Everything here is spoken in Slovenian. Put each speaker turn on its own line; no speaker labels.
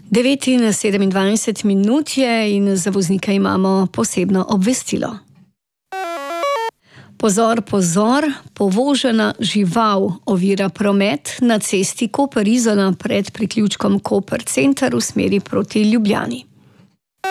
9:27 je in za voznika imamo posebno obvestilo. Pozor, pozor, povožena žival ovira promet na cesti Koper-Izola pred priključkom Koper Center v smeri proti Ljubljani.